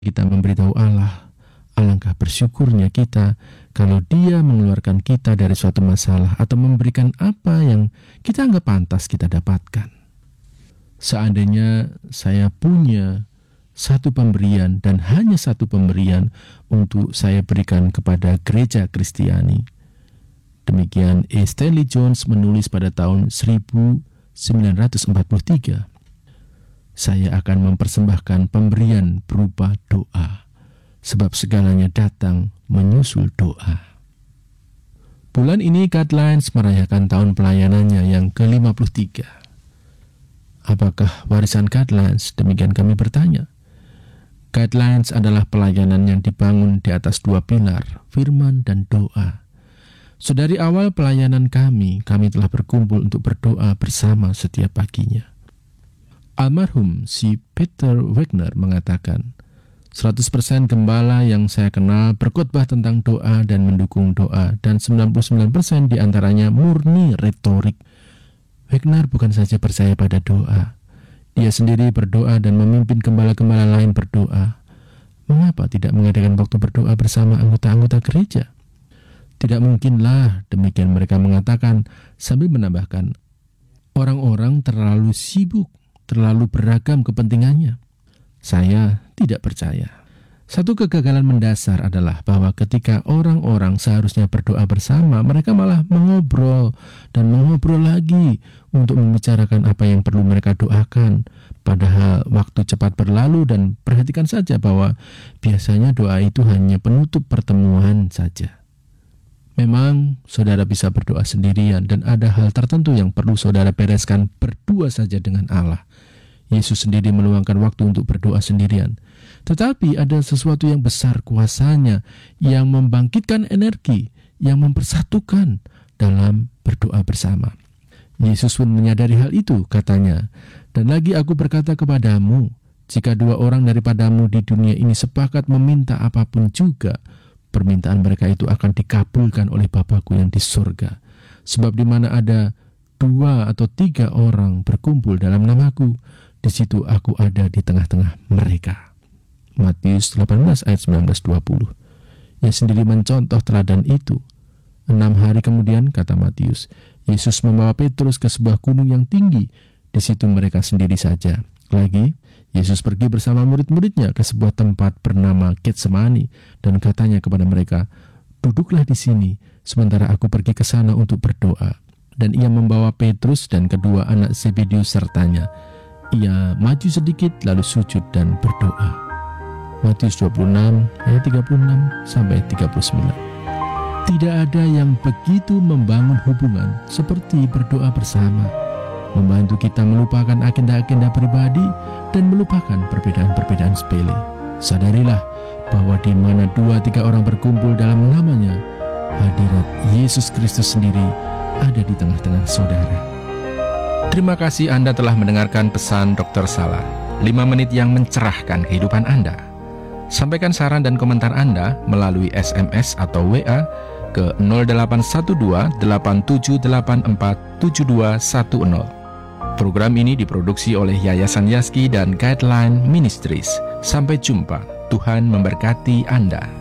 kita memberitahu Allah, alangkah bersyukurnya kita kalau Dia mengeluarkan kita dari suatu masalah atau memberikan apa yang kita anggap pantas kita dapatkan. Seandainya saya punya satu pemberian dan hanya satu pemberian untuk saya berikan kepada gereja Kristiani. Demikian E. Stanley Jones menulis pada tahun 1943. Saya akan mempersembahkan pemberian berupa doa, sebab segalanya datang menyusul doa. Bulan ini Guidelines merayakan tahun pelayanannya yang ke-53. Apakah warisan Guidelines? Demikian kami bertanya. Guidelines adalah pelayanan yang dibangun di atas dua pilar, firman dan doa. Sedari awal pelayanan kami telah berkumpul untuk berdoa bersama setiap paginya. Almarhum si Peter Wagner mengatakan, 100% gembala yang saya kenal berkhotbah tentang doa dan mendukung doa, dan 99% diantaranya murni retorik. Wagner bukan saja percaya pada doa, dia sendiri berdoa dan memimpin gembala-gembala lain berdoa. Mengapa tidak mengadakan waktu berdoa bersama anggota-anggota gereja? Tidak mungkinlah, demikian mereka mengatakan sambil menambahkan, orang-orang terlalu sibuk, terlalu beragam kepentingannya. Saya tidak percaya. Satu kegagalan mendasar adalah bahwa ketika orang-orang seharusnya berdoa bersama, mereka malah mengobrol dan mengobrol lagi untuk membicarakan apa yang perlu mereka doakan. Padahal waktu cepat berlalu dan perhatikan saja bahwa biasanya doa itu hanya penutup pertemuan saja. Memang saudara bisa berdoa sendirian dan ada hal tertentu yang perlu saudara bereskan berdua saja dengan Allah. Yesus sendiri meluangkan waktu untuk berdoa sendirian. Tetapi ada sesuatu yang besar kuasanya yang membangkitkan energi, yang mempersatukan dalam berdoa bersama. Yesus pun menyadari hal itu, katanya, "Dan lagi aku berkata kepadamu, jika dua orang daripadamu di dunia ini sepakat meminta apapun juga, permintaan mereka itu akan dikabulkan oleh Bapa-Ku yang di surga. Sebab di mana ada 2 atau 3 orang berkumpul dalam nama-Ku, di situ aku ada di tengah-tengah mereka." Matius 18 ayat 19-20. Ia sendiri mencontoh teladan itu. 6 hari kemudian, kata Matius, Yesus membawa Petrus ke sebuah gunung yang tinggi. Di situ mereka sendiri saja. Lagi, Yesus pergi bersama murid-muridnya ke sebuah tempat bernama Getsemani dan katanya kepada mereka, "Duduklah di sini, sementara aku pergi ke sana untuk berdoa." Dan ia membawa Petrus dan kedua anak Zebedeus sertanya. Ia maju sedikit lalu sujud dan berdoa. Matius 26 ayat 36 sampai 39. Tidak ada yang begitu membangun hubungan seperti berdoa bersama, membantu kita melupakan agenda-agenda pribadi dan melupakan perbedaan-perbedaan sepele. Sadarilah bahwa di mana 2-3 orang berkumpul dalam namanya, hadirat Yesus Kristus sendiri ada di tengah-tengah saudara. Terima kasih Anda telah mendengarkan pesan Dr. Sala, 5 menit yang mencerahkan kehidupan Anda. Sampaikan saran dan komentar Anda melalui SMS atau WA ke 0812-8784-7210. Program ini diproduksi oleh Yayasan Yazki dan Guideline Ministries. Sampai jumpa. Tuhan memberkati Anda.